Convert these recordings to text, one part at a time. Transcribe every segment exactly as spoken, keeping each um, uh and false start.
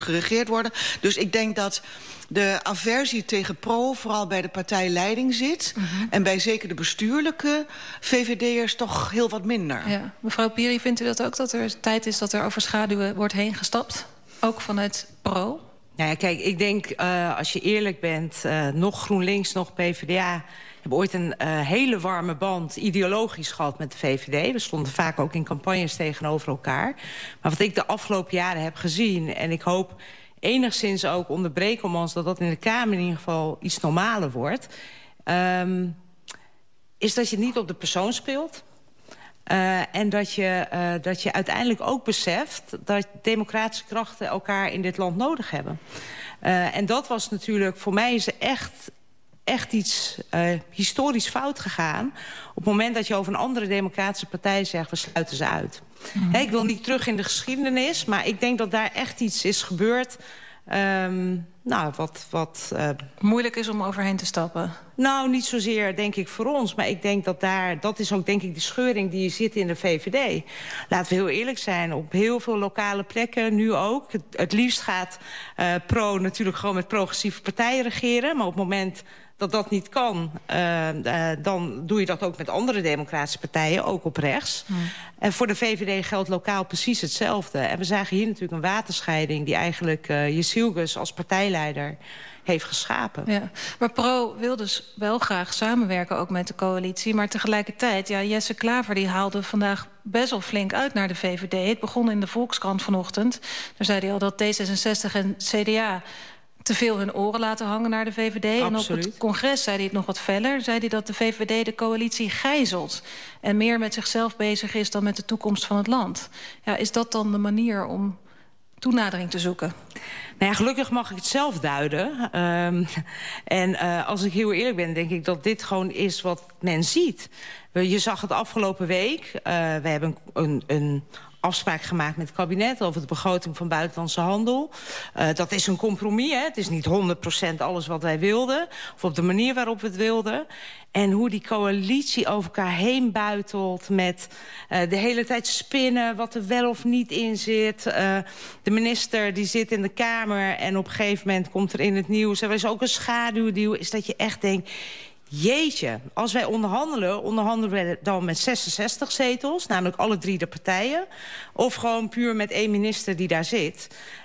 geregeerd worden. Dus ik denk dat de aversie tegen pro vooral bij de partijleiding zit. Mm-hmm. En bij zeker de bestuurlijke V V D'ers toch heel wat minder. Ja. Mevrouw Piri, vindt u dat ook, dat er tijd is dat er over schaduwen wordt heen gestapt? Ook vanuit pro? Nou ja, kijk, ik denk, uh, als je eerlijk bent, uh, nog GroenLinks, nog P v d A... hebben ooit een uh, hele warme band ideologisch gehad met de V V D. We stonden vaak ook in campagnes tegenover elkaar. Maar wat ik de afgelopen jaren heb gezien, en ik hoop enigszins ook onder Brekelmans dat dat in de Kamer in ieder geval iets normaler wordt, um, is dat je niet op de persoon speelt. Uh, en dat je, uh, dat je uiteindelijk ook beseft dat democratische krachten elkaar in dit land nodig hebben. Uh, en dat was natuurlijk, voor mij is er echt, echt iets uh, historisch fout gegaan op het moment dat je over een andere democratische partij zegt, we sluiten ze uit. Mm-hmm. He, ik wil niet terug in de geschiedenis, maar ik denk dat daar echt iets is gebeurd. Um, nou, wat... wat uh, moeilijk is om overheen te stappen? Nou, niet zozeer, denk ik, voor ons. Maar ik denk dat daar... dat is ook, denk ik, de scheuring die je ziet in de V V D. Laten we heel eerlijk zijn. Op heel veel lokale plekken, nu ook. Het, het liefst gaat uh, pro natuurlijk gewoon met progressieve partijen regeren. Maar op het moment dat dat niet kan, uh, uh, dan doe je dat ook met andere democratische partijen, ook op rechts. Hmm. En voor de V V D geldt lokaal precies hetzelfde. En we zagen hier natuurlijk een waterscheiding die eigenlijk uh, Jezilgus als partijleider heeft geschapen. Ja, maar pro wil dus wel graag samenwerken ook met de coalitie, maar tegelijkertijd, ja, Jesse Klaver die haalde vandaag best wel flink uit naar de V V D. Het begon in de Volkskrant vanochtend. Daar zei hij al dat D zesenzestig en C D A te veel hun oren laten hangen naar de V V D. Absoluut. En op het congres zei hij het nog wat feller. Zei hij dat de V V D de coalitie gijzelt en meer met zichzelf bezig is dan met de toekomst van het land. Ja, is dat dan de manier om toenadering te zoeken? Nou ja, gelukkig mag ik het zelf duiden. Um, en uh, als ik heel eerlijk ben, denk ik dat dit gewoon is wat men ziet. Je zag het afgelopen week. Uh, we hebben een, een afspraak gemaakt met het kabinet over de begroting van buitenlandse handel. Uh, dat is een compromis. Hè? Het is niet honderd procent alles wat wij wilden, of op de manier waarop we het wilden. En hoe die coalitie over elkaar heen buitelt met uh, de hele tijd spinnen wat er wel of niet in zit. Uh, de minister die zit in de Kamer en op een gegeven moment komt er in het nieuws, er is ook een schaduwdeal, is dat je echt denkt, jeetje, als wij onderhandelen, onderhandelen we dan met zesenzestig zetels, namelijk alle drie de partijen, of gewoon puur met één minister die daar zit.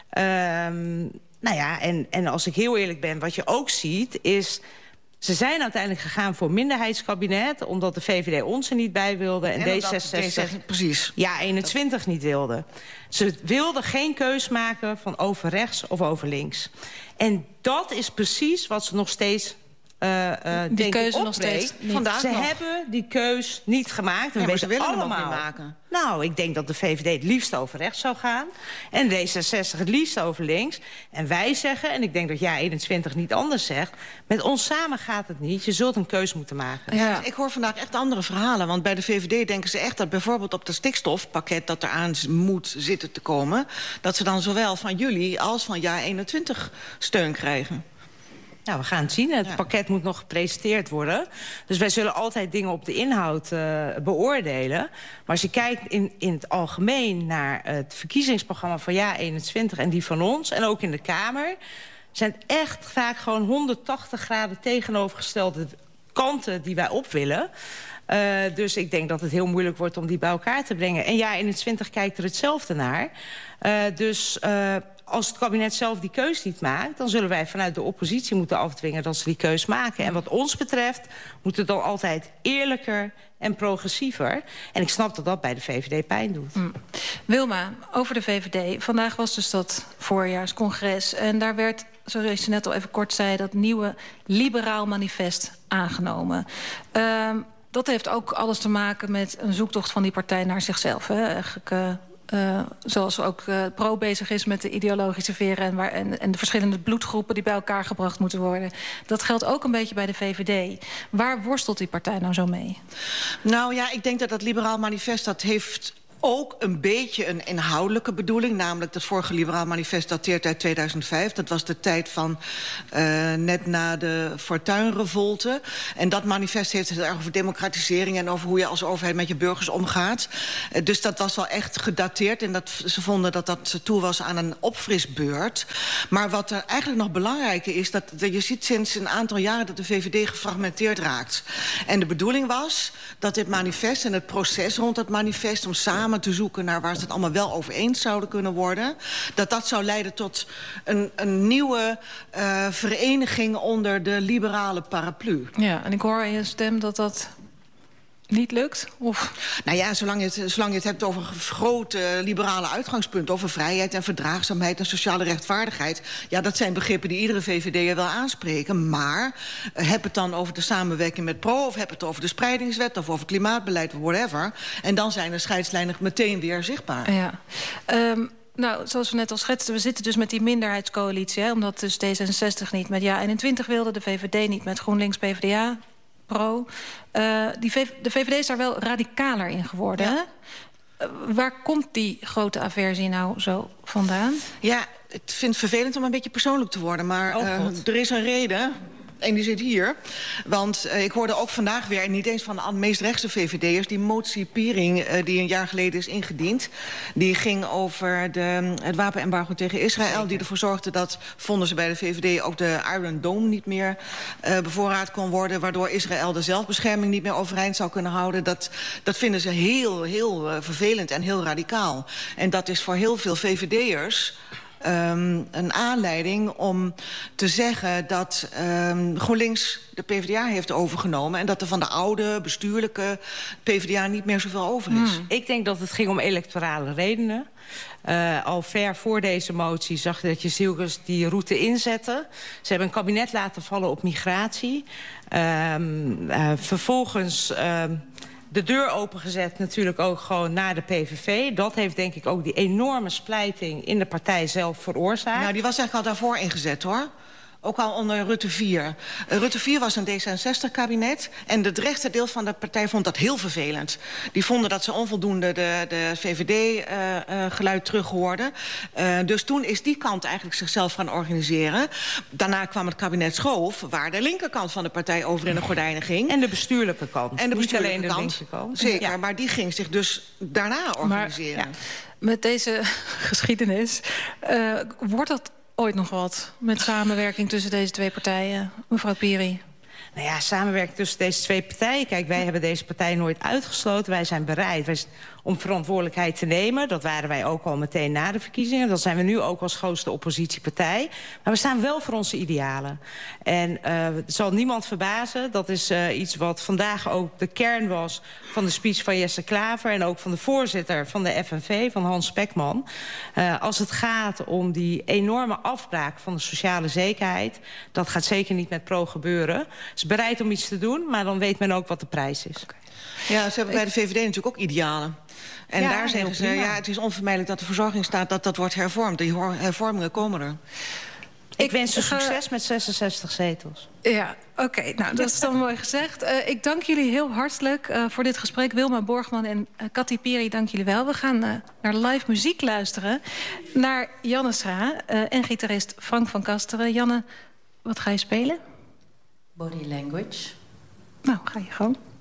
Um, nou ja, en, en als ik heel eerlijk ben, wat je ook ziet is, ze zijn uiteindelijk gegaan voor minderheidskabinet, omdat de V V D ons er niet bij wilde en, en D zesenzestig, precies. Ja, eenentwintig niet wilde. Ze wilden geen keus maken van over rechts of over links. En dat is precies wat ze nog steeds Uh, uh, die denk keuze ik nog steeds niet. Vandaag ze nog. hebben die keus niet gemaakt. We ja, weten ze willen allemaal. hem nog niet maken. Nou, ik denk dat de V V D het liefst over rechts zou gaan. En D zesenzestig het liefst over links. En wij zeggen, en ik denk dat Ja eenentwintig niet anders zegt, met ons samen gaat het niet. Je zult een keus moeten maken. Ja. Ik hoor vandaag echt andere verhalen. Want bij de V V D denken ze echt dat bijvoorbeeld op het stikstofpakket dat eraan moet zitten te komen, dat ze dan zowel van jullie als van Ja eenentwintig steun krijgen. Nou, we gaan het zien. Het ja. pakket moet nog gepresenteerd worden. Dus wij zullen altijd dingen op de inhoud uh, beoordelen. Maar als je kijkt in, in het algemeen naar het verkiezingsprogramma van Ja eenentwintig en die van ons, en ook in de Kamer, zijn het echt vaak gewoon honderdtachtig graden tegenovergestelde kanten die wij op willen. Uh, dus ik denk dat het heel moeilijk wordt om die bij elkaar te brengen. En Ja eenentwintig kijkt er hetzelfde naar. Uh, dus Uh, als het kabinet zelf die keus niet maakt, dan zullen wij vanuit de oppositie moeten afdwingen dat ze die keus maken. En wat ons betreft moet het dan altijd eerlijker en progressiever. En ik snap dat dat bij de V V D pijn doet. Mm. Wilma, over de V V D. Vandaag was dus dat voorjaarscongres. En daar werd, zoals je net al even kort zei, dat nieuwe liberaal manifest aangenomen. Uh, dat heeft ook alles te maken met een zoektocht van die partij naar zichzelf. Hè? Eigenlijk, uh, Uh, zoals ook uh, pro bezig is met de ideologische veren en, waar, en, en de verschillende bloedgroepen die bij elkaar gebracht moeten worden. Dat geldt ook een beetje bij de V V D. Waar worstelt die partij nou zo mee? Nou ja, ik denk dat dat liberaal manifest, dat heeft ook een beetje een inhoudelijke bedoeling. Namelijk het vorige Liberaal Manifest dateert uit tweeduizend vijf. Dat was de tijd van uh, net na de Fortuyn-revolte. En dat manifest heeft het erg over democratisering en over hoe je als overheid met je burgers omgaat. Uh, dus dat was wel echt gedateerd. En dat, ze vonden dat dat toe was aan een opfrisbeurt. Maar wat er eigenlijk nog belangrijker is, dat, dat je ziet sinds een aantal jaren dat de V V D gefragmenteerd raakt. En de bedoeling was dat dit manifest en het proces rond dat manifest om samen te zoeken naar waar ze het allemaal wel over eens zouden kunnen worden, dat dat zou leiden tot een, een nieuwe uh, vereniging onder de liberale paraplu. Ja, en ik hoor in je stem dat dat niet lukt? Of? Nou ja, zolang je, het, zolang je het hebt over grote liberale uitgangspunten, over vrijheid en verdraagzaamheid en sociale rechtvaardigheid, ja, dat zijn begrippen die iedere V V D'er wel aanspreken. Maar uh, heb het dan over de samenwerking met Pro, of heb het over de spreidingswet, of over klimaatbeleid, of whatever. En dan zijn de scheidslijnen meteen weer zichtbaar. Ja. Um... Nou, zoals we net al schetsten, we zitten dus met die minderheidscoalitie, hè, omdat dus D zesenzestig niet met Ja eenentwintig wilde, de V V D niet met GroenLinks, P v d A, Pro. Uh, die v de V V D is daar wel radicaler in geworden. Ja. Uh, waar komt die grote aversie nou zo vandaan? Ja, ik vind het vervelend om een beetje persoonlijk te worden, maar oh, uh, er is een reden. En die zit hier. Want uh, ik hoorde ook vandaag weer, en niet eens van de meest rechtse V V D'ers, die motie Piering, uh, die een jaar geleden is ingediend. Die ging over de, het wapenembargo tegen Israël. Die ervoor zorgde dat, vonden ze bij de V V D, ook de Iron Dome niet meer uh, bevoorraad kon worden. Waardoor Israël de zelfbescherming niet meer overeind zou kunnen houden. Dat, dat vinden ze heel, heel uh, vervelend en heel radicaal. En dat is voor heel veel V V D'ers Um, een aanleiding om te zeggen dat um, GroenLinks de P v d A heeft overgenomen en dat er van de oude bestuurlijke P v d A niet meer zoveel over is. Hmm. Ik denk dat het ging om electorale redenen. Uh, al ver voor deze motie zag je dat je Zielkes die route inzetten. Ze hebben een kabinet laten vallen op migratie. Um, uh, vervolgens Uh, de deur opengezet natuurlijk ook gewoon naar de P V V. Dat heeft denk ik ook die enorme splijting in de partij zelf veroorzaakt. Nou, die was eigenlijk al daarvoor ingezet, hoor. Ook al onder Rutte vier. Uh, Rutte vier was een D zesenzestig-kabinet. En het rechte deel van de partij vond dat heel vervelend. Die vonden dat ze onvoldoende de, de V V D-geluid uh, uh, terughoorden. Uh, dus toen is die kant eigenlijk zichzelf gaan organiseren. Daarna kwam het kabinet Schoof, waar de linkerkant van de partij over in de gordijnen ging. En de bestuurlijke kant. En de bestuurlijke Niet alleen de kant. kant. Zeker, ja. Maar die ging zich dus daarna organiseren. Maar, ja. Met deze geschiedenis uh, wordt dat ooit nog wat met samenwerking tussen deze twee partijen, mevrouw Piri? Nou ja, samenwerking tussen deze twee partijen. Kijk, wij hebben deze partij nooit uitgesloten. Wij zijn bereid wij, om verantwoordelijkheid te nemen. Dat waren wij ook al meteen na de verkiezingen. Dat zijn we nu ook als grootste oppositiepartij. Maar we staan wel voor onze idealen. En uh, het zal niemand verbazen. Dat is uh, iets wat vandaag ook de kern was van de speech van Jesse Klaver en ook van de voorzitter van de F N V, van Hans Spekman. Uh, als het gaat om die enorme afbraak van de sociale zekerheid, dat gaat zeker niet met Pro gebeuren. Ze is bereid om iets te doen, maar dan weet men ook wat de prijs is. Okay. Ja, ze hebben bij de V V D natuurlijk ook idealen. En ja, daar zeggen ze, ja, het is onvermijdelijk dat de verzorgingsstaat dat dat wordt hervormd. Die hervormingen komen er. Ik, ik wens u succes uh, met zesenzestig zetels. Ja, oké. Okay, nou, dat is dan mooi gezegd. Uh, ik dank jullie heel hartelijk uh, voor dit gesprek. Wilma Borgman en uh, Kati Piri, dank jullie wel. We gaan uh, naar live muziek luisteren. Naar Janne Schra uh, en gitarist Frank van Kasteren. Janne, wat ga je spelen? Body Language. Nou, ga je gewoon.